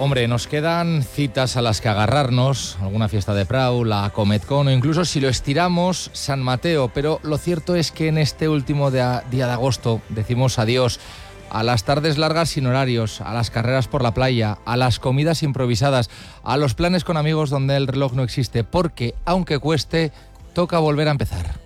Hombre, nos quedan citas a las que agarrarnos, alguna fiesta de Prau, la Cometcon o incluso si lo estiramos, San Mateo, pero lo cierto es que en este último día de agosto decimos adiós a las tardes largas sin horarios, a las carreras por la playa, a las comidas improvisadas, a los planes con amigos donde el reloj no existe, porque aunque cueste, toca volver a empezar.